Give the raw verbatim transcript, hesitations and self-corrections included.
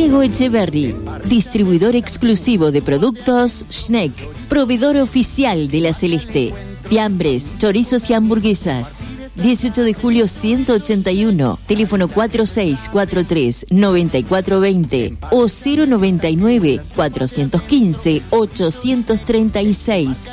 Diego Echeverry, distribuidor exclusivo de productos Schneck, proveedor oficial de La Celeste. Fiambres, chorizos y hamburguesas. dieciocho de julio ciento ochenta y uno, teléfono cuatro seis cuatro tres, nueve cuatro dos cero o cero noventa y nueve, cuatrocientos quince, ochocientos treinta y seis.